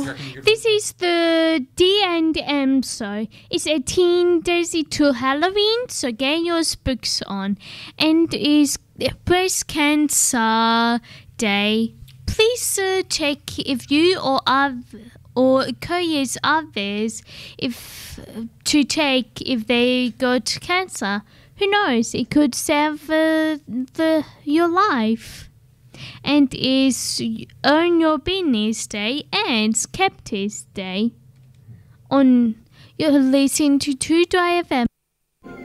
This is the D&M show. It's 18 days to Halloween, so get your spooks on. And it's Breast Cancer Day. Please check if you or encourage others to check if they got cancer. Who knows? It could save your life. And it's Earn Your Business Day and Skeptics Day. You're listening to 2 FM.